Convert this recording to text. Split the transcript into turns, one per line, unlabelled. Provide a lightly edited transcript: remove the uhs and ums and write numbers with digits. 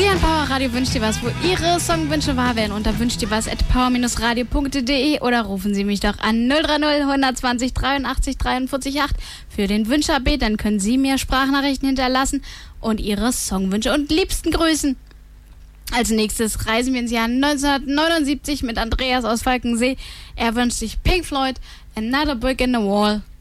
Power Radio wünscht dir was, wo Ihre Songwünsche wahr werden. Und da wünscht dir was at power-radio.de oder rufen Sie mich doch an 030 120 83 43 8 für den Wünsch-AB. Dann können Sie mir Sprachnachrichten hinterlassen und Ihre Songwünsche und liebsten grüßen. Als nächstes reisen wir ins Jahr 1979 mit Andreas aus Falkensee. Er wünscht sich Pink Floyd, Another Brick in the Wall.